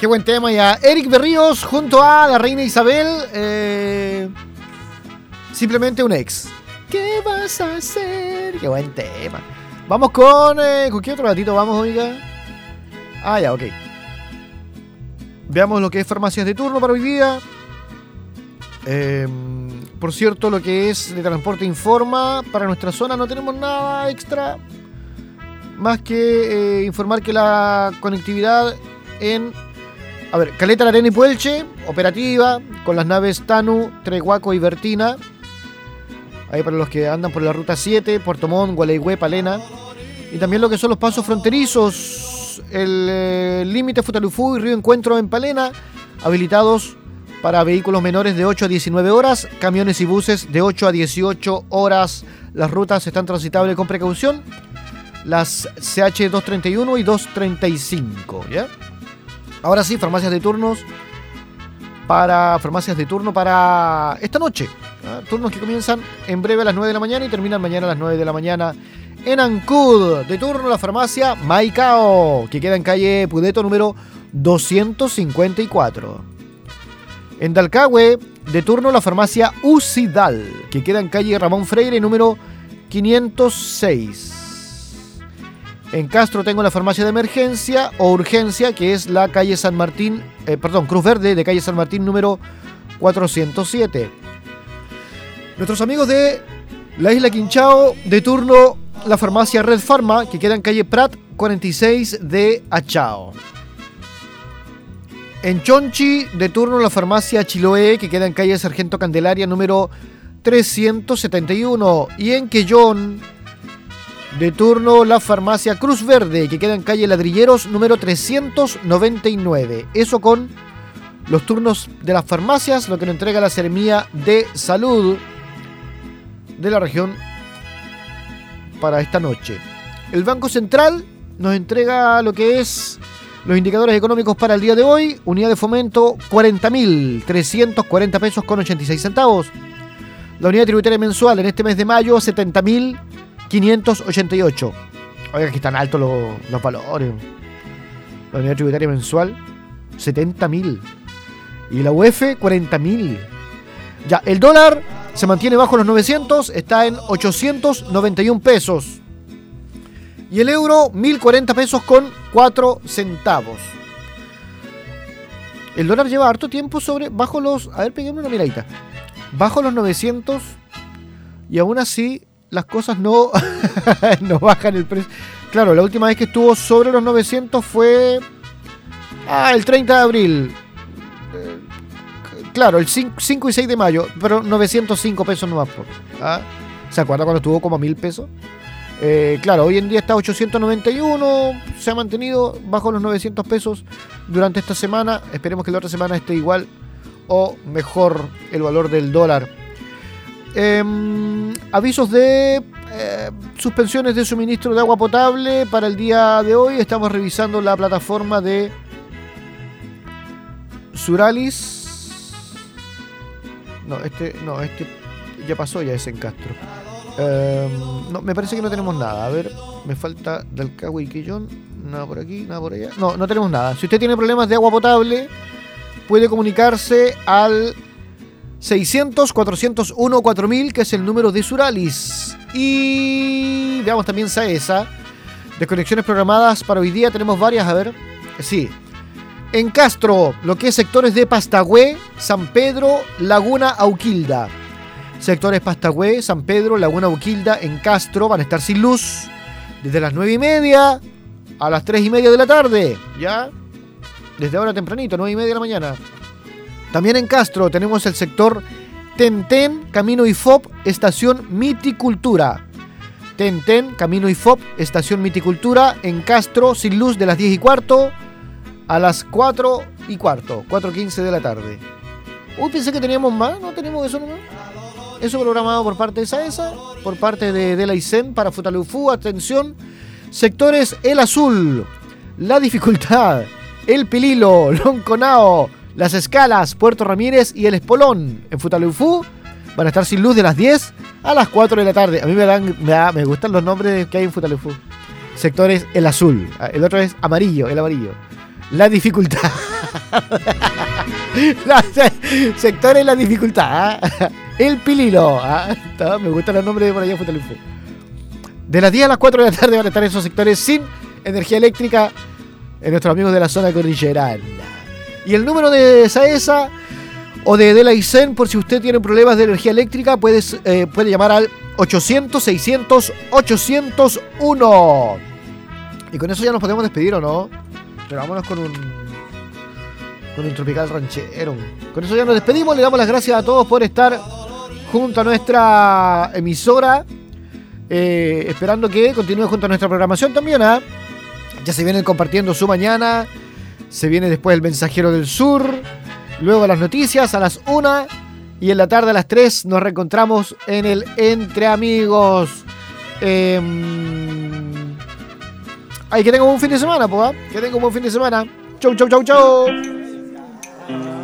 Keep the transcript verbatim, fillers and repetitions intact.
buen tema ya. Eric Berríos junto a la reina Isabel. Eh, simplemente un ex. ¿Qué vas a hacer? Qué buen tema. Vamos con... Eh, ¿Con qué otro gatito vamos, oiga? Ah, ya, ok. Veamos lo que es farmacias de turno para hoy día. Eh, por cierto, lo que es de transporte informa. Para nuestra zona no tenemos nada extra. Más que eh, informar que la conectividad en... A ver, Caleta, La Arena y Puelche, operativa, con las naves Tanu, Trehuaco y Bertina. Ahí para los que andan por la ruta siete, Puerto Montt, Gualeguay, Palena. Y también lo que son los pasos fronterizos, el límite eh, Futalufú y Río Encuentro en Palena, habilitados para vehículos menores de ocho a diecinueve horas, camiones y buses de ocho a dieciocho horas. Las rutas están transitables con precaución. Las C H doscientos treinta y uno y doscientos treinta y cinco, ¿ya? Ahora sí, farmacias de turnos para farmacias de turno para esta noche. ¿eh? Turnos que comienzan en breve a las nueve de la mañana y terminan mañana a las nueve de la mañana en Ancud. De turno la farmacia Maicao, que queda en calle Pudeto número doscientos cincuenta y cuatro. En Dalcahue, de turno la farmacia Ucidal, que queda en calle Ramón Freire número quinientos seis. En Castro tengo la farmacia de emergencia o urgencia, que es la calle San Martín, eh, perdón, Cruz Verde de calle San Martín número cuatrocientos siete. Nuestros amigos de la isla Quinchao, de turno la farmacia Red Pharma, que queda en calle Prat cuarenta y seis de Achao. En Chonchi, de turno la farmacia Chiloé, que queda en calle Sargento Candelaria número trescientos setenta y uno. Y en Quellón, de turno la farmacia Cruz Verde, que queda en calle Ladrilleros número trescientos noventa y nueve. Eso con los turnos de las farmacias, lo que nos entrega la Seremía de Salud de la región para esta noche. El Banco Central nos entrega lo que es los indicadores económicos para el día de hoy. Unidad de fomento cuarenta mil trescientos cuarenta pesos con ochenta y seis centavos. La unidad tributaria mensual en este mes de mayo setenta mil quinientos ochenta y ocho. Oiga, que están altos los, los valores. La unidad tributaria mensual setenta mil. Y la U E F cuarenta mil. Ya, el dólar se mantiene bajo los novecientos, está en ochocientos noventa y un pesos. Y el euro mil cuarenta pesos con cuatro centavos. El dólar lleva harto tiempo sobre bajo los, a ver, peguémosle una miradita. Bajo los novecientos y aún así las cosas no, no bajan el precio. Claro, la última vez que estuvo sobre los novecientos fue ah, el treinta de abril. Eh, claro, el cinco y seis de mayo, pero novecientos cinco pesos nomás. Por, ¿ah? ¿Se acuerda cuando estuvo como a mil pesos? Eh, claro, hoy en día está a ochocientos noventa y uno, se ha mantenido bajo los novecientos pesos durante esta semana. Esperemos que la otra semana esté igual o mejor el valor del dólar. Eh, avisos de eh, suspensiones de suministro de agua potable para el día de hoy. Estamos revisando la plataforma de Suralis. No, este no, este ya pasó, ya es en Castro. Eh, no, me parece que no tenemos nada. A ver, me falta Dalcahue y Quellón. Nada por aquí, nada por allá. No, no tenemos nada. Si usted tiene problemas de agua potable, puede comunicarse al seiscientos, cuatrocientos uno, cuatro mil, que es el número de Suralis. Y veamos también Saesa. Desconexiones programadas para hoy día tenemos varias, a ver. Sí. En Castro, lo que es sectores de Pastagüé, San Pedro, Laguna, Auquilda. Sectores Pastagüé, San Pedro, Laguna, Auquilda, en Castro van a estar sin luz desde las nueve y media a las tres y media de la tarde. ¿Ya? Desde ahora tempranito, nueve y media de la mañana. También en Castro tenemos el sector Tentén, Camino I F O P, Estación Miticultura. Tentén, Camino I F O P, Estación Miticultura, en Castro, sin luz de las diez y cuarto a las cuatro y cuarto, cuatro quince de la tarde. Uy, pensé que teníamos más, no tenemos eso nomás. Eso programado por parte de Saesa, por parte de, de la I C E N para Futalufú. Atención, sectores El Azul, La Dificultad, El Pililo, Lonconao, Las Escalas, Puerto Ramírez y El Espolón. En Futalufú van a estar sin luz de las diez a las cuatro de la tarde. A mí me dan, me, da, me gustan los nombres que hay en Futalufú. Sectores El Azul, el otro es amarillo, el amarillo. La Dificultad. No, se- sectores la dificultad. ¿Ah? El Pililo. ¿Ah? Está, me gustan los nombres de por allá. Futalifo. De las diez a las cuatro de la tarde van a estar esos sectores sin energía eléctrica en nuestros amigos de la zona cordillerana. Y el número de SAESA o de Delaicen, por si usted tiene problemas de energía eléctrica, puedes, eh, puede llamar al ochocientos, seiscientos, ochocientos uno. Y con eso ya nos podemos despedir, ¿o no? Pero vámonos con un con un tropical ranchero. Con eso ya nos despedimos. Le damos las gracias a todos por estar junto a nuestra emisora, eh, esperando que continúe junto a nuestra programación también. ¿eh? Ya se viene el Compartiendo su Mañana, se viene después el Mensajero del Sur, luego las noticias a las una y en la tarde a las tres nos reencontramos en el Entre Amigos. Eh, Ay, que tenga un buen fin de semana, pues, ¿eh? Que tenga un buen fin de semana. Chau, chau, chau, chau.